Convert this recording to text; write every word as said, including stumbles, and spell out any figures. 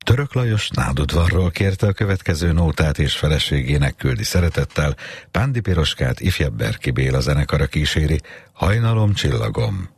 Török Lajos Nádudvarról kérte a következő nótát, és feleségének küldi szeretettel. Pándi Piroskát ifjabb Berki Béla zenekara kíséri. Hajnalom csillagom.